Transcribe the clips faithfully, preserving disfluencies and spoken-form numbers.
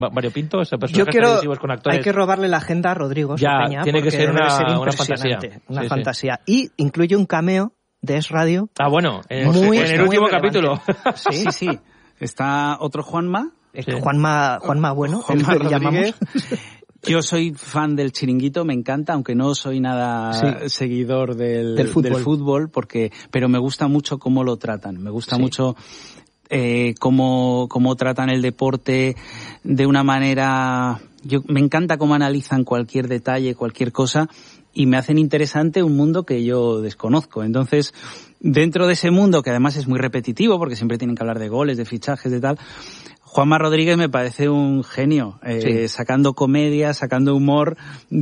variopinto, o sea, personajes Yo quiero, televisivos con actores. hay que robarle la agenda a Rodrigo Ya, Peña, tiene que ser una, ser una fantasía. Una sí, fantasía. Sí. Y incluye un cameo de Es Radio. Ah, bueno, en, muy, en el muy último relevante. capítulo. Sí, sí, sí. Está otro Juanma. Sí. Juanma, Juanma Bueno, Juanma le llamamos. Yo soy fan del Chiringuito, me encanta, aunque no soy nada sí. seguidor del, del, fútbol. del fútbol, porque, pero me gusta mucho cómo lo tratan. Me gusta sí. mucho eh, cómo, cómo tratan el deporte de una manera... Yo, me encanta cómo analizan cualquier detalle, cualquier cosa, y me hacen interesante un mundo que yo desconozco. Entonces, dentro de ese mundo, que además es muy repetitivo, porque siempre tienen que hablar de goles, de fichajes, de tal... Juanma Rodríguez me parece un genio, eh, sí. sacando comedia, sacando humor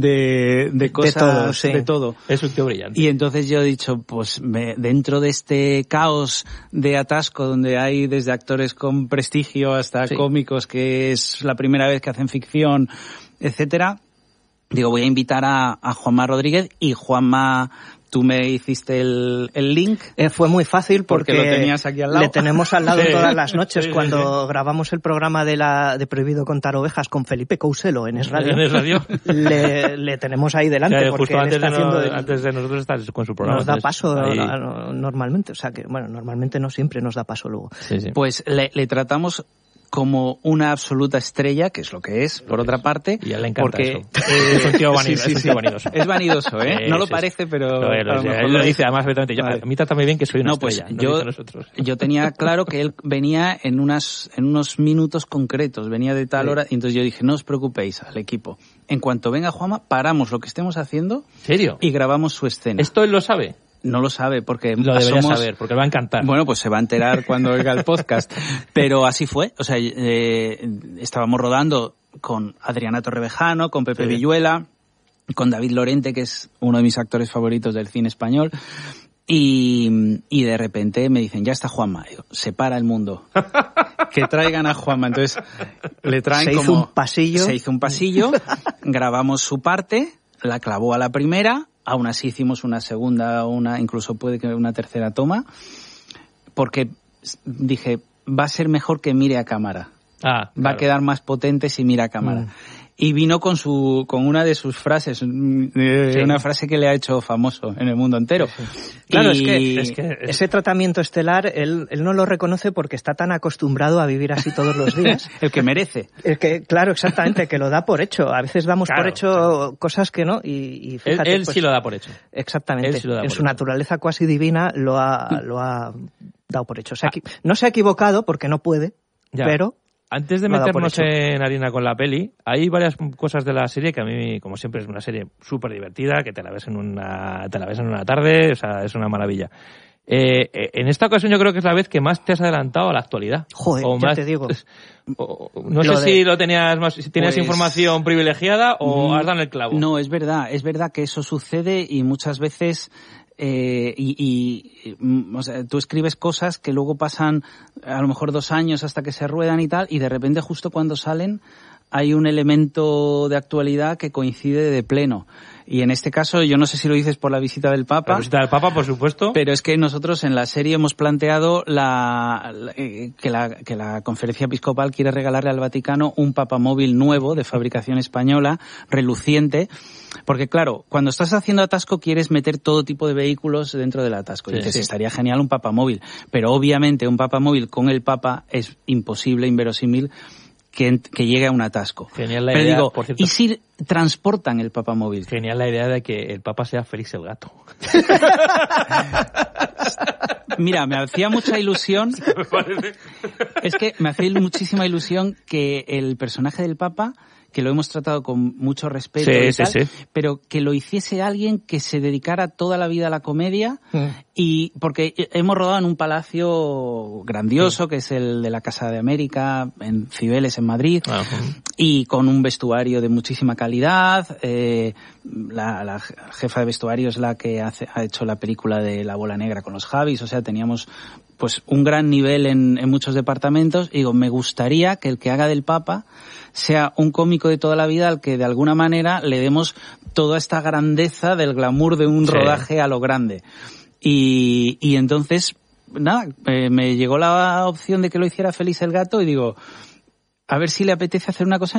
de, de cosas, de todo, sí. de todo. Es un tío brillante. Y entonces yo he dicho, pues me, dentro de este caos de atasco, donde hay desde actores con prestigio hasta sí. cómicos que es la primera vez que hacen ficción, etcétera, digo, voy a invitar a, a Juanma Rodríguez y Juanma... Tú me hiciste el, el link. Eh, fue muy fácil porque, porque lo tenías aquí al lado. Le tenemos al lado sí. todas las noches sí, cuando sí. grabamos el programa de la de Prohibido Contar Ovejas con Felipe Couselo en Es Radio. ¿En Es Radio? Le, le tenemos ahí delante claro, porque justo él antes, está de haciendo no, de, antes de nosotros estar con su programa. Nos da paso ahí... normalmente, o sea que bueno, normalmente no siempre nos da paso luego. Sí, sí. Pues le, le tratamos como una absoluta estrella, que es lo que es, por otra parte. Y a él le encanta porque, eso. Eh, es un tío vanidoso. Sí, sí, es un tío vanidoso. Es vanidoso, ¿eh? Sí, no lo sí, parece, pero... Lo, lo, lo, él lo dice además perfectamente. Yo, vale. A mí trátame bien que soy una no, pues estrella. Yo, no nosotros. yo tenía claro que él venía en unas en unos minutos concretos, venía de tal sí. hora, y entonces yo dije, no os preocupéis al equipo. En cuanto venga Juanma, paramos lo que estemos haciendo. ¿En serio? Y grabamos su escena. ¿Esto él lo sabe? No lo sabe porque lo debería somos... saber porque le va a encantar. Bueno, pues se va a enterar cuando oiga el podcast. Pero así fue. O sea, eh, estábamos rodando con Adriana Torrevejano, con Pepe sí. Villuela, con David Lorente, que es uno de mis actores favoritos del cine español. Y, y de repente me dicen, ya está Juanma. Digo, se para el mundo. Que traigan a Juanma. Entonces le traen se como... hizo un pasillo. Se hizo un pasillo. Grabamos su parte, la clavó a la primera. Aún así hicimos una segunda, una incluso puede que una tercera toma, porque dije, va a ser mejor que mire a cámara. Ah, claro. Va a quedar más potente si mira a cámara. Mm. Y vino con su con una de sus frases, eh, sí. una frase que le ha hecho famoso en el mundo entero. Sí, sí. Claro, y... es, que, es que ese tratamiento estelar, él, él no lo reconoce porque está tan acostumbrado a vivir así todos los días. El que merece. El que, claro, exactamente, que lo da por hecho. A veces damos claro, por hecho claro. cosas que no, y, y fíjate, Él, él pues, sí lo da por hecho. Exactamente. Sí lo da en por su hecho. naturaleza cuasi divina lo ha, lo ha dado por hecho. O sea, ah. no se ha equivocado porque no puede, ya. pero... Antes de meternos en harina con la peli, hay varias cosas de la serie que a mí, como siempre, es una serie súper divertida, que te la ves en una, te la ves en una tarde, o sea, es una maravilla. Eh, en esta ocasión yo creo que es la vez que más te has adelantado a la actualidad. Joder, o ya más, te digo. O, no lo sé de... si lo tenías más, si tenías pues... información privilegiada o mm, has dado en el clavo. No, es verdad, es verdad que eso sucede y muchas veces... Eh, y, y o sea, tú escribes cosas que luego pasan a lo mejor dos años hasta que se ruedan y tal, y de repente justo cuando salen hay un elemento de actualidad que coincide de pleno. Y en este caso, yo no sé si lo dices por la visita del Papa. La visita del Papa, por supuesto. Pero es que nosotros en la serie hemos planteado la, la, que, la, que la Conferencia Episcopal quiere regalarle al Vaticano un papamóvil nuevo de fabricación española, reluciente. Porque claro, cuando estás haciendo atasco quieres meter todo tipo de vehículos dentro del atasco. Sí, y dices, sí. estaría genial un papamóvil. Pero obviamente un papamóvil con el Papa es imposible, inverosímil, que, que llegue a un atasco. Genial la Pero idea, digo, por cierto. ¿y si transportan el papamóvil? Genial la idea de que el Papa sea Félix el Gato. Mira, me hacía mucha ilusión. Es que me hacía muchísima ilusión que el personaje del Papa, que lo hemos tratado con mucho respeto sí, y sí, tal, sí. pero que lo hiciese alguien que se dedicara toda la vida a la comedia, mm. y porque hemos rodado en un palacio grandioso, sí. que es el de la Casa de América, en Cibeles, en Madrid, uh-huh. y con un vestuario de muchísima calidad. Eh, la, la jefa de vestuario es la que hace, ha hecho la película de La Bola Negra con los Javis, o sea, teníamos pues un gran nivel en, en muchos departamentos. Y digo, me gustaría que el que haga del Papa sea un cómico de toda la vida al que de alguna manera le demos toda esta grandeza del glamour de un sí. rodaje a lo grande. Y, y entonces, nada, eh, me llegó la opción de que lo hiciera Félix el Gato y digo, a ver si le apetece hacer una cosa